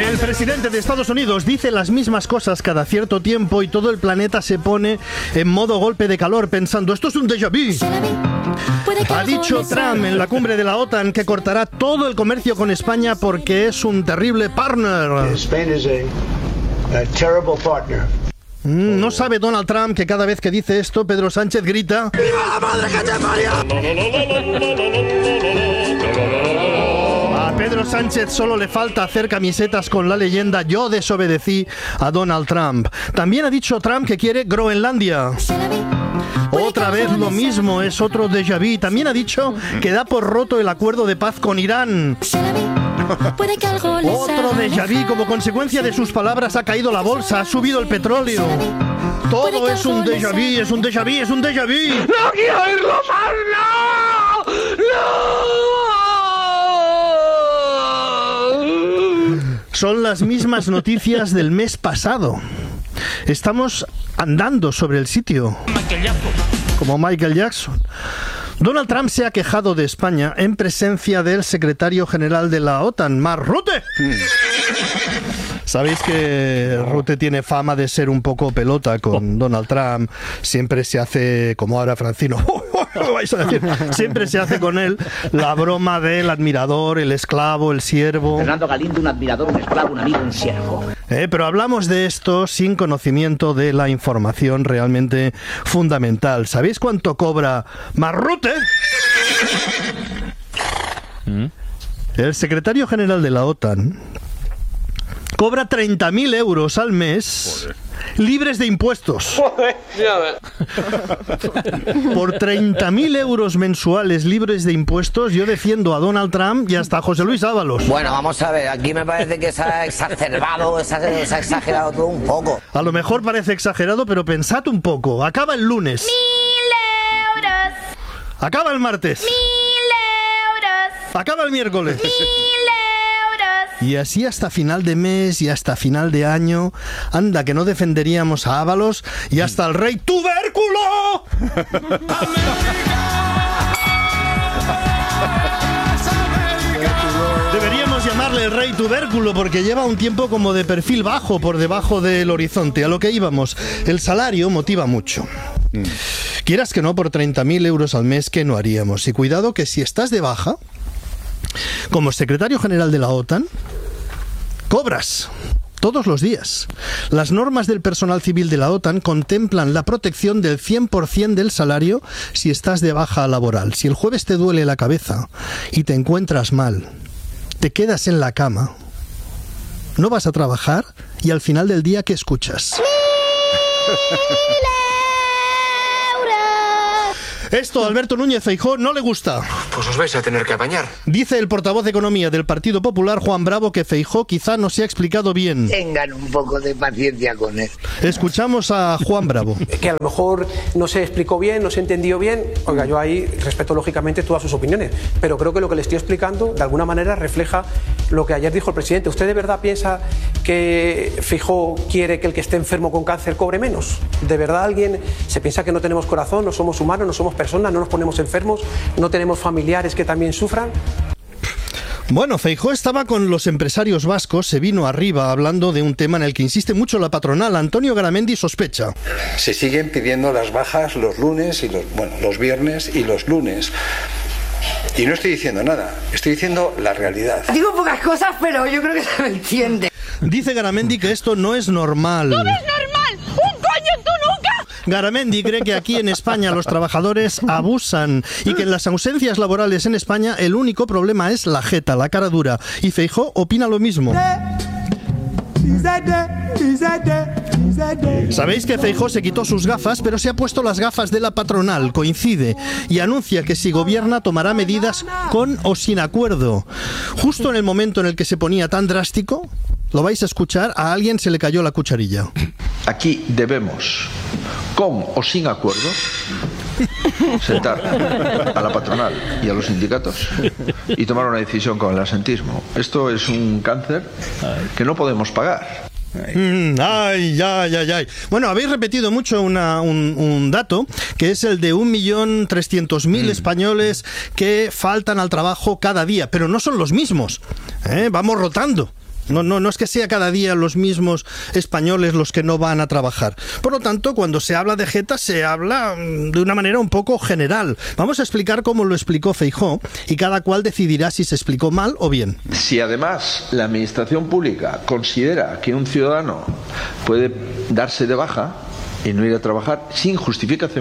El presidente de Estados Unidos dice las mismas cosas cada cierto tiempo y todo el planeta se pone en modo golpe de calor pensando, esto es un déjà vu. Ha dicho Trump en la cumbre de la OTAN que cortará todo el comercio con España porque es un terrible partner. Spain is a terrible partner. No sabe Donald Trump que cada vez que dice esto, Pedro Sánchez grita ¡Viva la madre que te parió! A Pedro Sánchez solo le falta hacer camisetas con la leyenda Yo desobedecí a Donald Trump. También ha dicho Trump que quiere Groenlandia. Otra vez lo mismo, es otro déjà vu. También ha dicho que da por roto el acuerdo de paz con Irán. Otro déjà vu, como consecuencia de sus palabras ha caído la bolsa, ha subido el petróleo. Todo es un déjà vu, es un déjà vu, es un déjà vu. ¡No quiero oírlo más! ¡No! ¡No! Son las mismas noticias del mes pasado. Estamos andando sobre el sitio. Como Michael Jackson. Donald Trump se ha quejado de España en presencia del secretario general de la OTAN, Mark Rutte. Sabéis que Rutte tiene fama de ser un poco pelota con Donald Trump. Siempre se hace, como ahora Francino, vais a decir, siempre se hace con él la broma del admirador, el esclavo, el siervo. Fernando Galindo, un admirador, un esclavo, un amigo, un siervo. Pero hablamos de esto sin conocimiento de la información realmente fundamental. ¿Sabéis cuánto cobra Mark Rutte? El secretario general de la OTAN cobra 30.000 euros al mes. Joder. Libres de impuestos. Joder, por 30.000 euros mensuales libres de impuestos, yo defiendo a Donald Trump y hasta a José Luis Ábalos. Bueno, vamos a ver, aquí me parece que se ha exacerbado, se ha exagerado todo un poco. A lo mejor parece exagerado, pero pensad un poco. Acaba el lunes. 1.000 euros. Acaba el martes. 1.000 euros. Acaba el miércoles. 1.000 euros. Y así hasta final de mes y hasta final de año. Anda, que no defenderíamos a Ábalos y hasta el rey tubérculo. Deberíamos llamarle el rey tubérculo porque lleva un tiempo como de perfil bajo por debajo del horizonte. A lo que íbamos, el salario motiva mucho. Quieras que no, por 30.000 euros al mes, ¿qué no haríamos? Y cuidado que si estás de baja, como secretario general de la OTAN, cobras todos los días. Las normas del personal civil de la OTAN contemplan la protección del 100% del salario si estás de baja laboral. Si el jueves te duele la cabeza y te encuentras mal, te quedas en la cama, no vas a trabajar y al final del día, ¿qué escuchas? Esto a Alberto Núñez Feijóo no le gusta. Pues os vais a tener que apañar. Dice el portavoz de Economía del Partido Popular, Juan Bravo, que Feijóo quizá no se ha explicado bien. Tengan un poco de paciencia con él. Escuchamos a Juan Bravo. Que a lo mejor no se explicó bien, no se entendió bien. Oiga, yo ahí respeto lógicamente todas sus opiniones, pero creo que lo que le estoy explicando de alguna manera refleja lo que ayer dijo el presidente. ¿Usted de verdad piensa que Feijóo quiere que el que esté enfermo con cáncer cobre menos? ¿De verdad alguien se piensa que no tenemos corazón, no somos humanos, no somos personas, no nos ponemos enfermos, no tenemos familiares que también sufran? Bueno, Feijóo estaba con los empresarios vascos, se vino arriba hablando de un tema en el que insiste mucho la patronal. Antonio Garamendi sospecha. Se siguen pidiendo las bajas los lunes y los viernes y los lunes. Y no estoy diciendo nada, estoy diciendo la realidad. Digo pocas cosas, pero yo creo que se me entiende. Dice Garamendi que esto no es normal. ¡No es normal! ¡Un coño en tu nuca! Garamendi cree que aquí en España los trabajadores abusan y que en las ausencias laborales en España el único problema es la jeta, la cara dura. Y Feijóo opina lo mismo. Sabéis que Feijóo se quitó sus gafas, pero se ha puesto las gafas de la patronal, coincide, y anuncia que si gobierna tomará medidas con o sin acuerdo. Justo en el momento en el que se ponía tan drástico, lo vais a escuchar, a alguien se le cayó la cucharilla. Aquí debemos, con o sin acuerdo, sentar a la patronal y a los sindicatos y tomar una decisión con el asentismo. Esto es un cáncer que no podemos pagar. Ay. Bueno, habéis repetido mucho un dato, que es el de 1.300.000 españoles que faltan al trabajo cada día, pero no son los mismos. Vamos rotando. No es que sea cada día los mismos españoles los que no van a trabajar. Por lo tanto, cuando se habla de jetas, se habla de una manera un poco general. Vamos a explicar cómo lo explicó Feijóo y cada cual decidirá si se explicó mal o bien. Si además la administración pública considera que un ciudadano puede darse de baja y no ir a trabajar sin justificación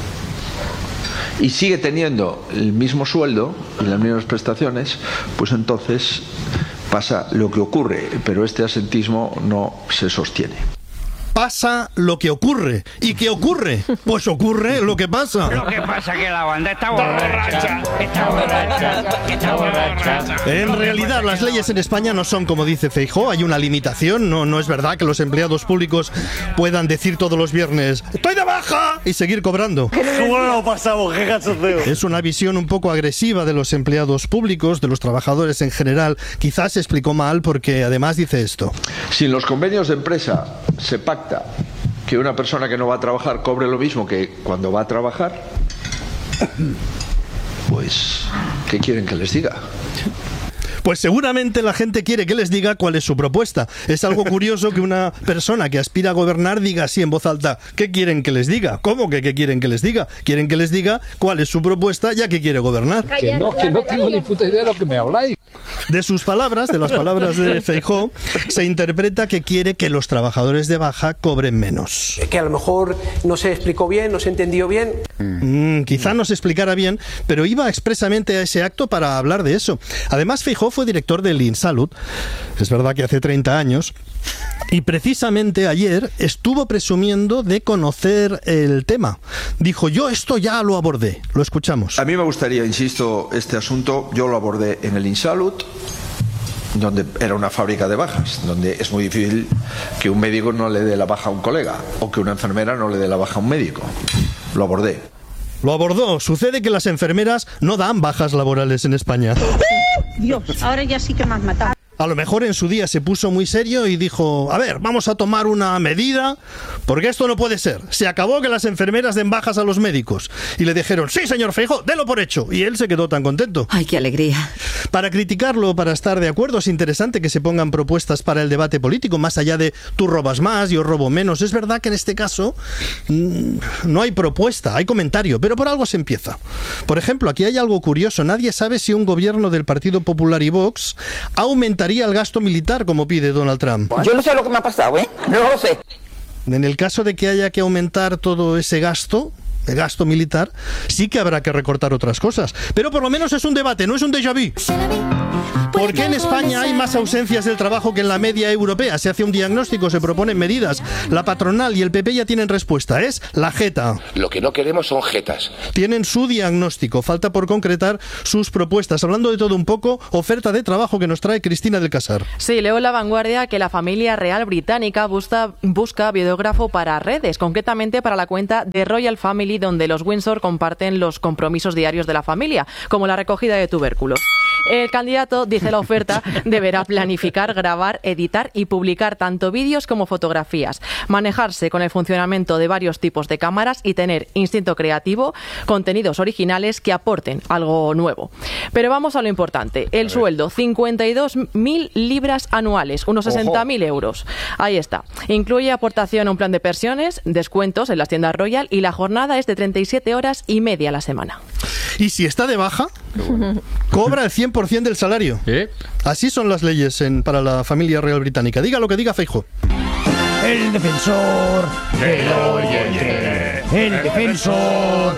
y sigue teniendo el mismo sueldo y las mismas prestaciones, pues entonces pasa lo que ocurre, pero este asentismo no se sostiene. Pasa lo que ocurre. ¿Y qué ocurre? Pues ocurre lo que pasa. Lo que pasa es que la banda está borracha. Está borracha. Está borracha. En realidad, las leyes en España no son como dice Feijóo. Hay una limitación. No es verdad que los empleados públicos puedan decir todos los viernes ¡estoy de baja! Y seguir cobrando. ¿Cómo lo pasamos? ¡Qué cachondeo! Es una visión un poco agresiva de los empleados públicos, de los trabajadores en general. Quizás se explicó mal porque además dice esto. Si en los convenios de empresa se pacta que una persona que no va a trabajar cobre lo mismo que cuando va a trabajar, pues, ¿qué quieren que les diga? Pues seguramente la gente quiere que les diga cuál es su propuesta. Es algo curioso que una persona que aspira a gobernar diga así en voz alta, ¿qué quieren que les diga? ¿Cómo que qué quieren que les diga? Quieren que les diga cuál es su propuesta ya que quiere gobernar. Que no tengo ni puta idea de lo que me habláis. De sus palabras, de las palabras de Feijóo, se interpreta que quiere que los trabajadores de baja cobren menos. Que a lo mejor no se explicó bien, no se entendió bien. Quizá no se explicara bien, pero iba expresamente a ese acto para hablar de eso. Además, Feijóo fue director del InSalud, es verdad que hace 30 años, y precisamente ayer estuvo presumiendo de conocer el tema. Dijo, yo esto ya lo abordé. Lo escuchamos. A mí me gustaría, insisto, este asunto yo lo abordé en el InSalud, donde era una fábrica de bajas, donde es muy difícil que un médico no le dé la baja a un colega o que una enfermera no le dé la baja a un médico. Lo abordé. Lo abordó. Sucede que las enfermeras no dan bajas laborales en España. Dios, ahora ya sí que me has matado. A lo mejor en su día se puso muy serio y dijo, a ver, vamos a tomar una medida, porque esto no puede ser. Se acabó que las enfermeras den bajas a los médicos. Y le dijeron, sí, señor Feijóo, délo por hecho. Y él se quedó tan contento. Ay, qué alegría. Para criticarlo, para estar de acuerdo, es interesante que se pongan propuestas para el debate político, más allá de tú robas más, yo robo menos. Es verdad que en este caso no hay propuesta, hay comentario, pero por algo se empieza. Por ejemplo, aquí hay algo curioso. Nadie sabe si un gobierno del Partido Popular y Vox aumentaría el gasto militar como pide Donald Trump. Yo no sé lo que me ha pasado, no lo sé. En el caso de que haya que aumentar todo ese gasto, el gasto militar, sí que habrá que recortar otras cosas. Pero por lo menos es un debate, no es un déjà vu. ¿Por qué en España hay más ausencias del trabajo que en la media europea? Se hace un diagnóstico, se proponen medidas. La patronal y el PP ya tienen respuesta, es la jeta. Lo que no queremos son jetas. Tienen su diagnóstico, falta por concretar sus propuestas. Hablando de todo un poco, oferta de trabajo que nos trae Cristina del Casar. Sí, leo en La Vanguardia que la familia real británica busca videógrafo para redes, concretamente para la cuenta de Royal Family, donde los Windsor comparten los compromisos diarios de la familia, como la recogida de tubérculos. El candidato, dice la oferta, deberá planificar, grabar, editar y publicar tanto vídeos como fotografías, manejarse con el funcionamiento de varios tipos de cámaras y tener instinto creativo, contenidos originales que aporten algo nuevo. Pero vamos a lo importante, el sueldo, 52.000 libras anuales, unos 60.000 euros. Ahí está. Incluye aportación a un plan de pensiones, descuentos en las tiendas Royal y la jornada es de 37 horas y media a la semana. Y si está de baja, cobra el 100% del salario. Así son las leyes para la familia real británica. Diga lo que diga Feijóo. El defensor del oyente. El defensor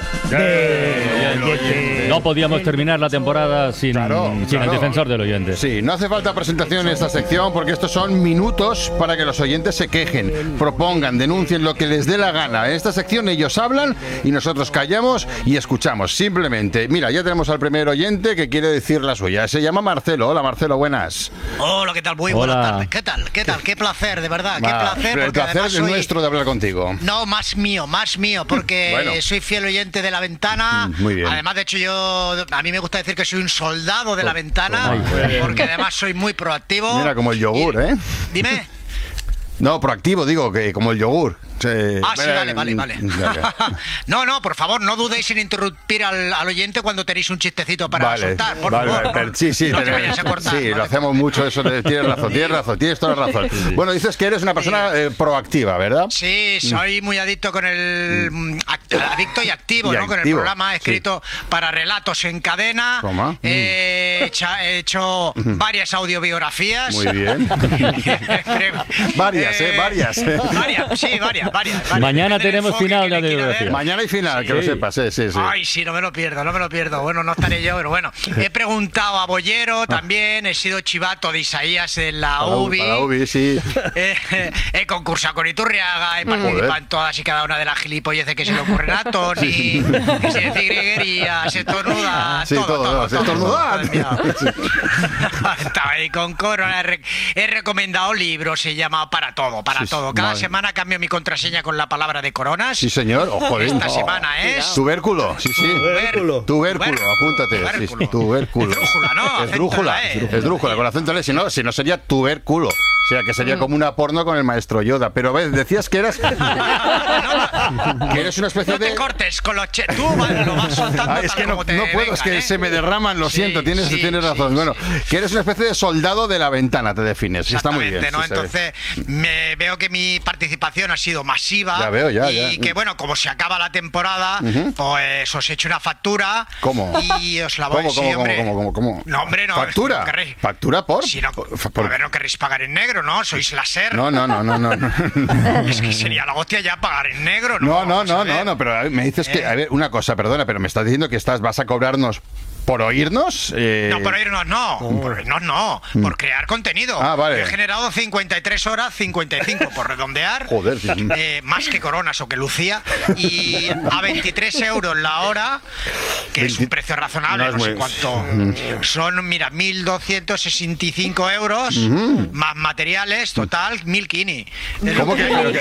del oyente. No podíamos terminar la temporada sin el defensor del oyente. Sí, no hace falta presentación en esta sección porque estos son minutos para que los oyentes se quejen, propongan, denuncien lo que les dé la gana. En esta sección ellos hablan y nosotros callamos y escuchamos. Simplemente, mira, ya tenemos al primer oyente que quiere decir la suya. Se llama Marcelo. Hola, Marcelo, buenas. Hola, ¿qué tal? Muy buenas tardes. ¿Qué tal? ¿Qué tal? Qué placer, de verdad. Qué placer. El placer es nuestro de hablar contigo. No, más mío, porque soy fiel oyente de La Ventana. Muy bien. Además, de hecho, a mí me gusta decir que soy un soldado de La Ventana, porque además soy muy proactivo. Mira, como el yogur, ¿eh? Dime. No, proactivo, digo, que como el yogur. Sí, vale. No, por favor, no dudéis en interrumpir al oyente cuando tenéis un chistecito para soltar, por favor. Sí, no te vayas a cortar. Sí, lo hacemos mucho eso. Tienes razón, tienes toda la razón. Bueno, dices que eres una persona proactiva, ¿verdad? Sí, soy muy adicto con el... adicto y activo, ¿no? Con el programa. He escrito para Relatos en Cadena. He hecho varias audiobiografías. Muy bien. Varias. Varias. Mañana tenemos final de audiografía. Mañana hay final, que lo sepas, sí. Ay, sí, no me lo pierdo. Bueno, no estaré yo, pero bueno. He preguntado a Bollero también, he sido chivato de Isaías en la UBI. Para la UBI, sí. He concursado con Iturriaga, he participado en todas y cada una de las gilipolleces que se le ocurren a Tony, que se dice griguería, se estornuda, todo. Estaba ahí con Corona, he recomendado libros, se llama Para Todo. Cada semana cambio mi contraseña con la palabra de coronas. Sí, señor. Esta semana es... Tubérculo, sí. Tubérculo, apúntate. Tubérculo. Esdrújula, ¿no? Esdrújula, con acento L, si no sería tubérculo. O sea, que sería como una porno con el maestro Yoda. Pero ves, decías que eras... que eres una especie de... No te cortes con los... Tú lo vas soltando es que no puedo, es que se me derraman, lo siento, tienes razón. Bueno, que eres una especie de soldado de la ventana, te defines. Está muy bien. ¿no? Entonces, me veo que mi participación ha sido masiva. Ya veo, ya. Y que, bueno, como se acaba la temporada, pues os he hecho una factura. ¿Cómo? Y os la voy ¿Cómo? No, hombre, no. ¿Factura? ¿Factura por? Si no, a ver, no querréis pagar en negro, ¿no? Sois la SER. No. Es que sería la hostia ya pagar en negro, ¿no? No, pero a ver, me dices que... A ver, una cosa, perdona, pero me estás diciendo que vas a cobrarnos... ¿Por oírnos? No, por oírnos no. Por oírnos no. Por crear contenido. Vale. He generado 53 horas, 55 por redondear. Joder. Más que Coronas o que Lucía. Y a 23 euros la hora, que es un precio razonable, no sé cuánto. Son, mira, 1.265 euros, más materiales, total, 1.000 kini. ¿Cómo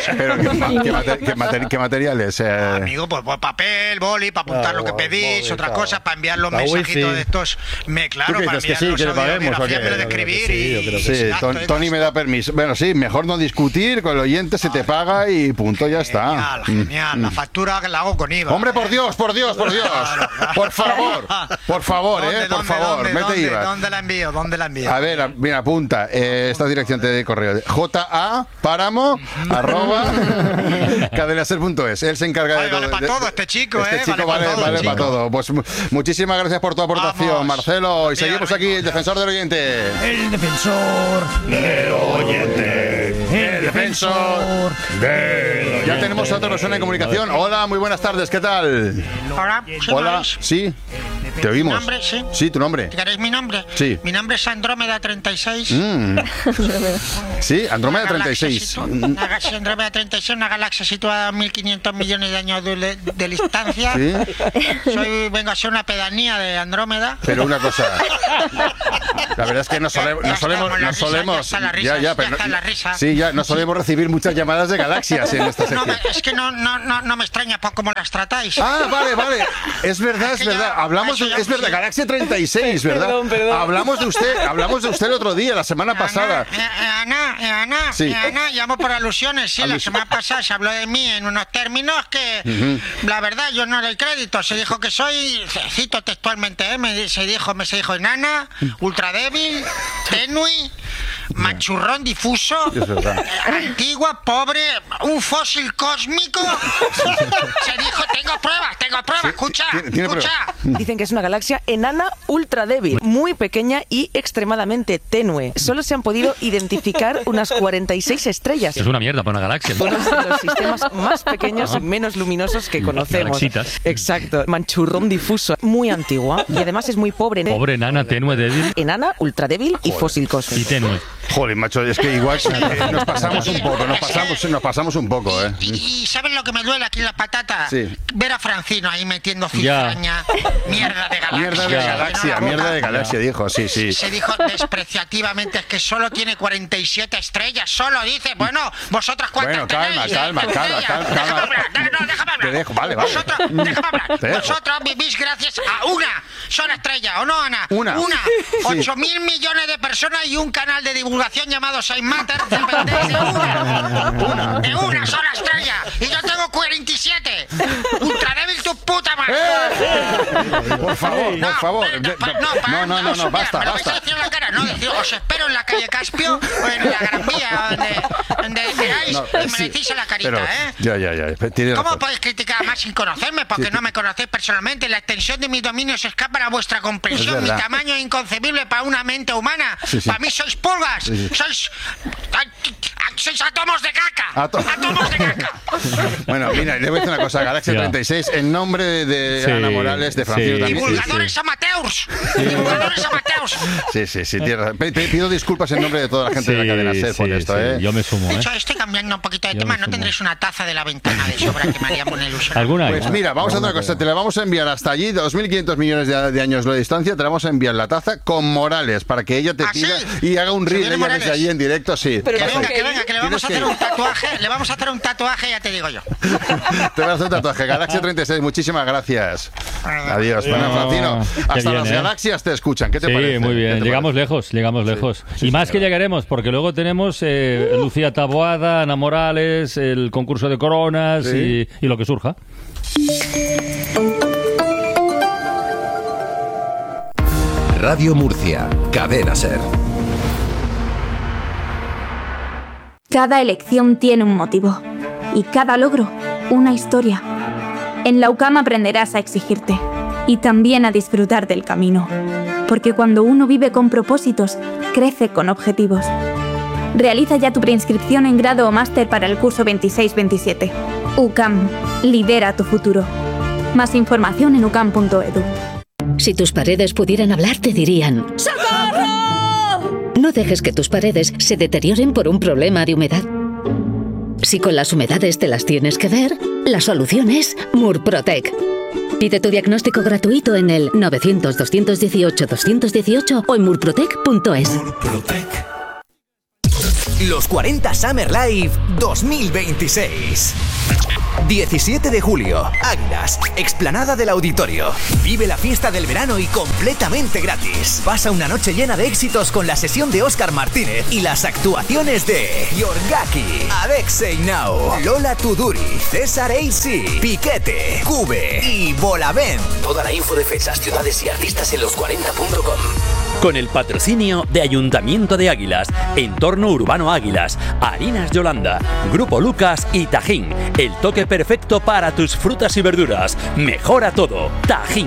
¿Qué materiales? Amigo, pues papel, boli, para apuntar lo que pedís, otras cosas, para enviar los mensajes. De estos, claro, para que sí, que le paguemos, de escribir Tony me da permiso. Bueno, sí, mejor no discutir, con el oyente se te paga y punto, ya está. Genial. La factura que la hago con IVA. Hombre, por Dios. Por favor, por favor, mete IVA. ¿Dónde la envío? A ver, mira, apunta esta dirección de correo: JA_Páramo @cadenaser.es. Él se encarga de todo. Vale para todo este chico, Este chico vale para todo. Pues muchísimas gracias por tu aportación, Marcelo. Y seguimos aquí, el defensor del oyente. El defensor del oyente. El defensor del oyente. Ya tenemos a otra persona en comunicación. Hola, muy buenas tardes, ¿qué tal? Hola, sí. ¿Te oímos? ¿Mi nombre? Sí. Sí, tu nombre. ¿Queréis mi nombre? Sí. Mi nombre es Andrómeda 36. Sí, Andrómeda 36. Andrómeda 36, una galaxia situada a 1.500 millones de años de distancia. ¿Sí? Vengo a ser una pedanía de Andrómeda. Pero una cosa, la verdad es que no solemos recibir muchas llamadas de galaxias en esta sección. No, es que no me extraña por cómo las tratáis. Vale. Es verdad. Hablamos es verdad, Galaxia 36, ¿verdad? Perdón. Hablamos de usted el otro día, la semana pasada. Ana, llamo por alusiones. Sí, la semana pasada se habló de mí en unos términos que, la verdad, yo no doy crédito. Se dijo que soy, cito textualmente, se dijo enana, ultra débil, tenue, machurrón difuso, antigua, pobre, un fósil cósmico. Se dijo, tengo pruebas, escucha. Dicen que es una galaxia enana ultra débil, muy pequeña y extremadamente tenue. Solo se han podido identificar unas 46 estrellas. Es una mierda para una galaxia. Uno de los sistemas más pequeños y menos luminosos que conocemos. Galaxitas. Exacto, manchurrón difuso, muy antigua y además es muy pobre. Pobre, enana, tenue, débil. Enana, ultra débil y fósil cósmico. Y tenue. Joder, macho, es que igual nos pasamos un poco, ¿Y sabes lo que me duele aquí en la patata? Sí. Ver a Francino ahí metiendo cizaña. Mierda de galaxia. Dijo, sí. Se dijo despreciativamente, es que solo tiene 47 estrellas, solo dice. Bueno, vosotras cuántas tenéis. Calma. Déjame hablar. Te dejo, vale. Déjame hablar. Vosotros vivís gracias a una sola estrella, ¿o no, Ana? Una. 8.000 millones de personas y un canal de divulgación divulgación llamado Saint Matter, dependéis de una sola estrella. Y yo tengo 47. Ultra débil tu puta madre. Por favor, por favor. No, basta. Me lo vais a decir en la cara, no decir, os espero en la calle Caspio o en la Gran Vía, donde queráis, y me decís en la carita, pero, ¿eh? ¿Cómo podéis criticar más sin conocerme? Porque no me conocéis personalmente. La extensión de mis dominios escapa a vuestra comprensión. Mi tamaño es inconcebible para una mente humana. Para mí sois pulgas. Sois átomos de caca. Átomos de caca. Bueno, mira, le voy a decir una cosa. Galaxia 36, en nombre de Ana Morales, de Francisco también. Divulgadores amateurs. Divulgadores amateurs. Sí, tierra. Pido disculpas en nombre de toda la gente de la cadena SER por esto, ¿eh? Yo me sumo, Dicho, estoy cambiando un poquito de tema. ¿No tendréis una taza de la ventana de sobra que me haríamos en el uso? ¿Alguna? Pues mira, vamos a hacer una cosa. Te la vamos a enviar hasta allí, 2.500 millones de años de distancia. Te la vamos a enviar la taza con Morales para que ella te pida y haga un reel ella desde allí en directo, sí. Pero que venga, que le vamos a hacer un tatuaje. Le vamos a hacer un tatuaje, ya te digo yo. Te vas a hacer un tatuaje. Galaxia 36, muchísimas gracias. Adiós. Bueno, Francino, hasta las galaxias te escuchan. ¿Qué te parece? Sí, muy bien. Llegamos lejos. Y más que llegaremos, porque luego tenemos Lucía Taboada, Ana Morales, el concurso de coronas y lo que surja. Radio Murcia, Cadena SER. Cada elección tiene un motivo y cada logro una historia. En la UCAM aprenderás a exigirte y también a disfrutar del camino, porque cuando uno vive con propósitos, crece con objetivos. Realiza ya tu preinscripción en grado o máster para el curso 26-27. UCAM, lidera tu futuro. Más información en ucam.edu. Si tus paredes pudieran hablar, te dirían: ¡socorro! No dejes que tus paredes se deterioren por un problema de humedad. Si con las humedades te las tienes que ver, la solución es Murprotec. Pide tu diagnóstico gratuito en el 900-218-218 o en murprotec.es. Los 40 Summer Live 2026. 17 de julio, Águilas, explanada del Auditorio. Vive la fiesta del verano y completamente gratis. Pasa una noche llena de éxitos con la sesión de Óscar Martínez y las actuaciones de Yorgaki, Alexei Nau, Lola Tuduri, César AC, Piquete, Cube y Bolavent. Toda la info de fechas, ciudades y artistas en los40.com. Con el patrocinio de Ayuntamiento de Águilas, Entorno Urbano Águilas, Harinas Yolanda, Grupo Lucas y Tajín. El toque perfecto para tus frutas y verduras. Mejora todo. Tajín.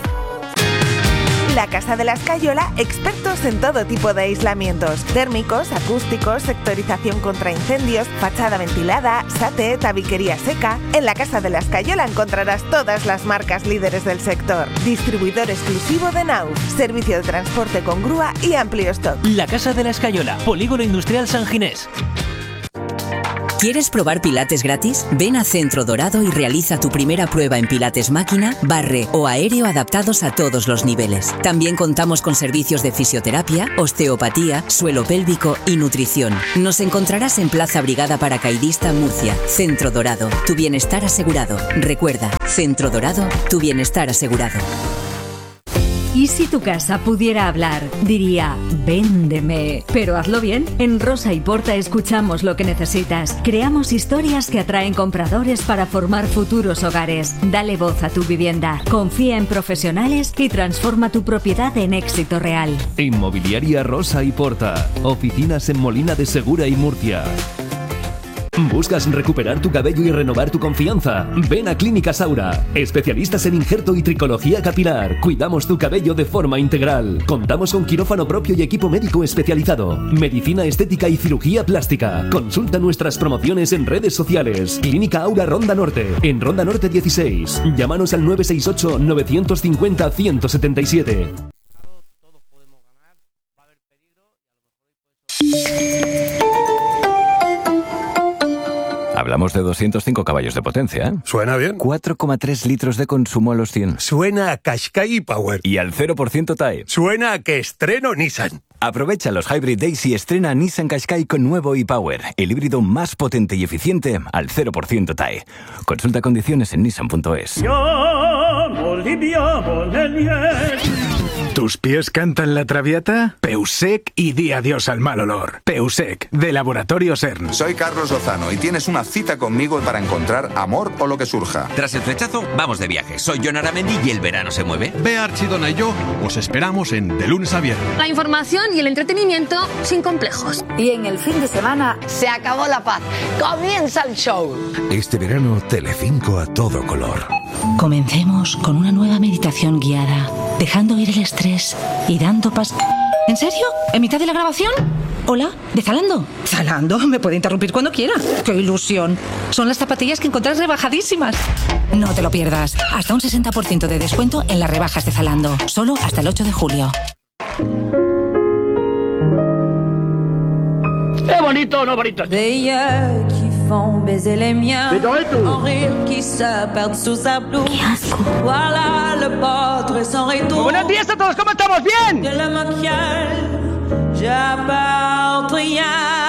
La Casa de la Escayola, expertos en todo tipo de aislamientos: térmicos, acústicos, sectorización contra incendios, fachada ventilada, SATE, tabiquería seca. En la Casa de la Escayola encontrarás todas las marcas líderes del sector. Distribuidor exclusivo de Nauf, servicio de transporte con grúa y amplio stock. La Casa de la Escayola, Polígono Industrial San Ginés. ¿Quieres probar pilates gratis? Ven a Centro Dorado y realiza tu primera prueba en pilates máquina, barre o aéreo adaptados a todos los niveles. También contamos con servicios de fisioterapia, osteopatía, suelo pélvico y nutrición. Nos encontrarás en Plaza Brigada Paracaidista, Murcia. Centro Dorado, tu bienestar asegurado. Recuerda, Centro Dorado, tu bienestar asegurado. ¿Y si tu casa pudiera hablar? Diría: véndeme. Pero hazlo bien. En Rosa y Porta escuchamos lo que necesitas. Creamos historias que atraen compradores para formar futuros hogares. Dale voz a tu vivienda. Confía en profesionales y transforma tu propiedad en éxito real. Inmobiliaria Rosa y Porta. Oficinas en Molina de Segura y Murcia. ¿Buscas recuperar tu cabello y renovar tu confianza? Ven a Clínica Saura, especialistas en injerto y tricología capilar. Cuidamos tu cabello de forma integral. Contamos con quirófano propio y equipo médico especializado. Medicina estética y cirugía plástica. Consulta nuestras promociones en redes sociales. Clínica Aura Ronda Norte, en Ronda Norte 16. Llámanos al 968 950 177. Hablamos de 205 caballos de potencia, ¿eh? Suena bien. 4,3 litros de consumo a los 100. Suena a Qashqai Power. Y al 0% TAE. Suena a que estreno Nissan. Aprovecha los Hybrid Days y estrena Nissan Qashqai con nuevo e-Power, el híbrido más potente y eficiente al 0% TAE. Consulta condiciones en nissan.es. ¿Tus pies cantan la traviata? Peusec y di adiós al mal olor. Peusec, de Laboratorios ERN. Soy Carlos Lozano y tienes una cita conmigo para encontrar amor o lo que surja. Tras el flechazo, vamos de viaje. Soy Jon Aramendi y el verano se mueve. Bea Archidona y yo os esperamos en De Lunes a Viernes. La información y el entretenimiento sin complejos. Y en el fin de semana se acabó la paz. ¡Comienza el show! Este verano, Telecinco a todo color. Comencemos con una nueva meditación guiada, dejando ir el estrés y dando ¿En serio? ¿En mitad de la grabación? Hola, ¿de Zalando? ¿Zalando? Me puede interrumpir cuando quiera. ¡Qué ilusión! Son las zapatillas que encontrás rebajadísimas. No te lo pierdas. Hasta un 60% de descuento en las rebajas de Zalando. Solo hasta el 8 de julio. ¿Es bonito o no bonito? Font baiser les miens, en rire qui se perdent sous sa blouse. Voilà le potre sans retour. Buenos días a todos, ¿cómo estamos? ¿Bien? De le maquillage, j'apporte rien.